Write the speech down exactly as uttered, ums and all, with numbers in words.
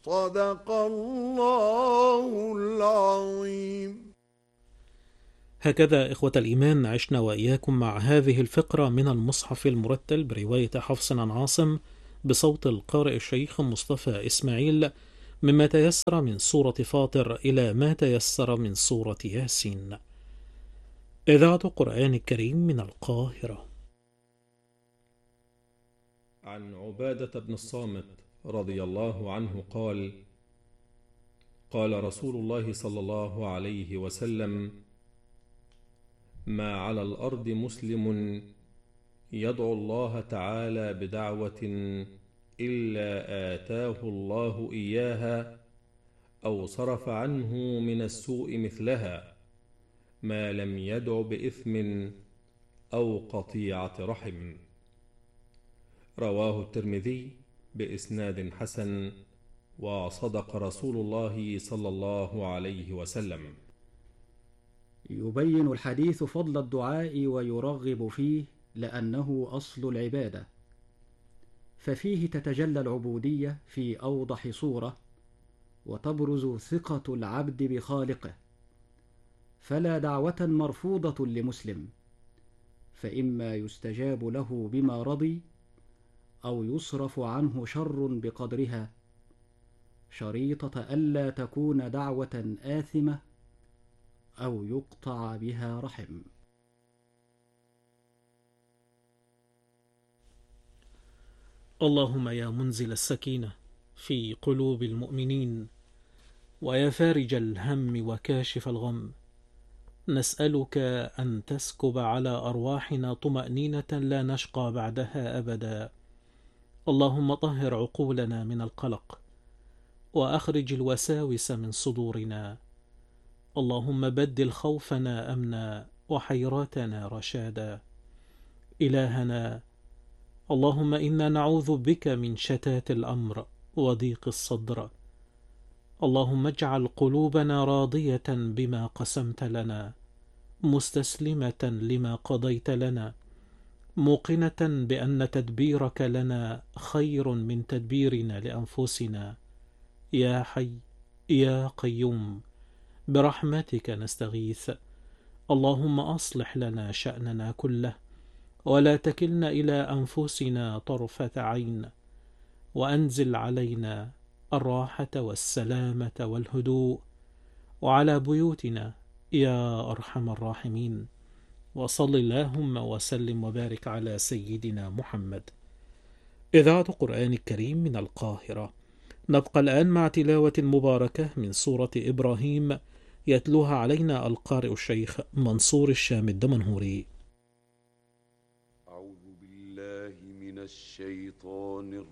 صدق الله العظيم. هكذا إخوة الإيمان عشنا وإياكم مع هذه الفقرة من المصحف المرتل برواية حفص عن عاصم بصوت القارئ الشيخ مصطفى إسماعيل، مما تيسر من سورة فاطر إلى ما تيسر من سورة ياسين. إذاعة قرآن الكريم من القاهرة. عن عبادة بن الصامت رضي الله عنه قال: قال رسول الله صلى الله عليه وسلم: ما على الأرض مسلم يدعو الله تعالى بدعوة إلا آتاه الله إياها أو صرف عنه من السوء مثلها، ما لم يدع بإثم أو قطيعة رحم. رواه الترمذي بإسناد حسن، وصدق رسول الله صلى الله عليه وسلم. يبين الحديث فضل الدعاء ويرغب فيه لأنه أصل العبادة، ففيه تتجلى العبودية في أوضح صورة، وتبرز ثقة العبد بخالقه. فلا دعوة مرفوضة لمسلم، فإما يستجاب له بما رضي أو يصرف عنه شر بقدرها، شريطة ألا تكون دعوة آثمة أو يقطع بها رحم. اللهم يا منزل السكينة في قلوب المؤمنين، ويا فارج الهم وكاشف الغم، نسألك أن تسكب على أرواحنا طمأنينة لا نشقى بعدها أبدا. اللهم طهر عقولنا من القلق، وأخرج الوساوس من صدورنا. اللهم بدل خوفنا أمنا وحيراتنا رشادا. إلهنا، اللهم إنا نعوذ بك من شتات الأمر وضيق الصدر. اللهم اجعل قلوبنا راضية بما قسمت لنا، مستسلمة لما قضيت لنا، موقنة بأن تدبيرك لنا خير من تدبيرنا لأنفسنا. يا حي يا قيوم، برحمتك نستغيث. اللهم أصلح لنا شأننا كله، ولا تكلنا إلى أنفسنا طرفة عين، وأنزل علينا الراحة والسلامة والهدوء، وعلى بيوتنا يا أرحم الراحمين. وصل اللهم وسلم وبارك على سيدنا محمد. إذاعة قرآن الكريم من القاهرة. نبقى الآن مع تلاوة مباركة من سورة إبراهيم، يتلوها علينا القارئ الشيخ منصور الشام الدمنهوري. أعوذ بالله من الشيطان الرجيم.